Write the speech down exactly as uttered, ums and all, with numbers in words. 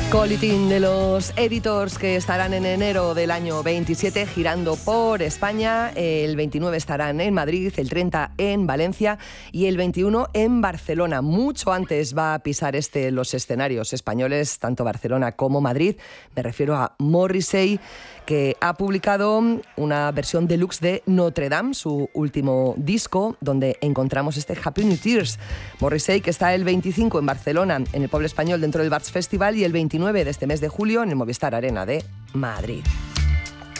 Coleting de los Editors, que estarán en enero del año veintisiete girando por España. El veintinueve estarán en Madrid, el treinta en Valencia y el veintiuno en Barcelona. Mucho antes va a pisar este los escenarios españoles, tanto Barcelona como Madrid. Me refiero a Morrissey, que ha publicado una versión deluxe de Notre Dame, su último disco, donde encontramos este Happy New Tears. Morrissey, que está el veinticinco en Barcelona, en el Pueblo Español, dentro del Barts Festival, y el veintinueve de este mes de julio en el Movistar Arena de Madrid.